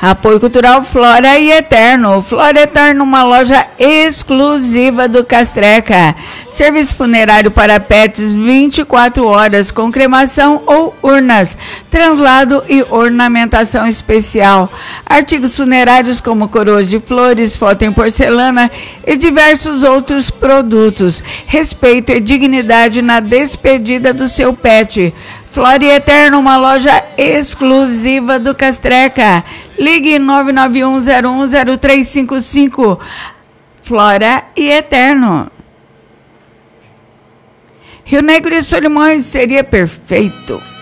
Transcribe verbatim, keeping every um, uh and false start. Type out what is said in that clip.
Apoio Cultural Flora e Eterno. Flora Eterno, uma loja exclusiva do Castreca. Serviço funerário para pets vinte e quatro horas, com cremação ou urnas, translado e ornamentação especial. Artigos funerários como coroas de flores, foto em porcelana e diversos outros produtos. Respeito e dignidade na despedida do seu pet. Flora e Eterno, uma loja exclusiva do Castreca. Ligue nove nove um zero um zero três cinco cinco. Flora e Eterno. Rio Negro e Solimões seria perfeito.